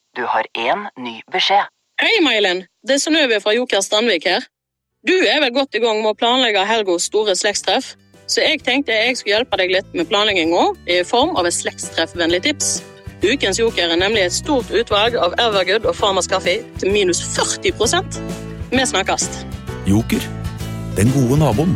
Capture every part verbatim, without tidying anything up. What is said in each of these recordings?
Du har en ny beskjed. Hei, Mailen. Det er Synnøve fra Joker Strandvik her. Du er vel godt i gang med å planlegge helgos store slektstreff, så jeg tenkte jeg skulle hjelpe deg litt med planleggingen i form av et slektstreffvennlig tips. Ukens Joker er nemlig et stort utvalg av Evergood og Farmers Kaffe til minus førti prosent. Vi snakkast. Joker, den gode naboen.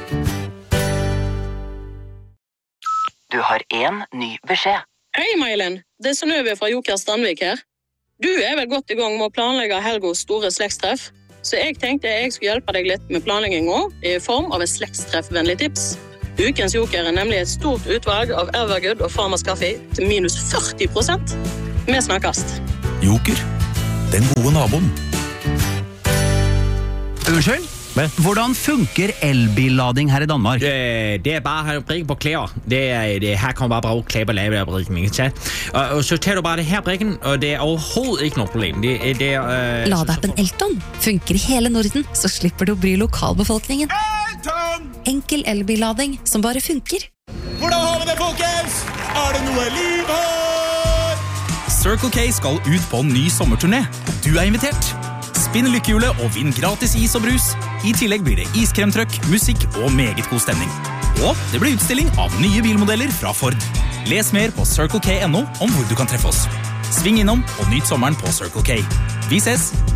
Du har en ny beskjed. Hei, Mailen. Det er Synnøve fra Joker Strandvik her. Du er vel godt i gang med å planlegge helgos store slektstreff, så jeg tenkte jeg skulle hjelpe deg litt med planleggingen i form av et slektstreffvennlig tips. Ukens Joker er nemlig et stort utvalg av Evergood og Farmers Kaffe til minus førti prosent. Vi snakkast. Joker, den gode naboen. Unnskyld? Hvordan funker elbillading her i Danmark? Det, det er bare at brikke på klæder. Det er, det, her kan man bare bruge klæber lave af brikken, ikke? Og, og så tager du bare det her brikken, og det er overhovedet ikke noget problem. Det, det er, øh, Ladeappen Elton funker i hele Norden, så slipper du å bry lokalbefolkningen. Elton! Enkel elbillading som bare funker. Hvordan har vi det, folkens? Er det noe liv her? Circle K skal ut på en ny sommerturné. Du er invitert. Spinn lykkehjulet og vinn gratis is og brus. I tillegg blir det iskremtrøkk, musikk og meget god stemning. Og det blir utstilling av nye bilmodeller fra Ford. Les mer på circle k punktum no om hvor du kan treffe oss. Sving innom og nyt sommeren på Circle K. Vi ses!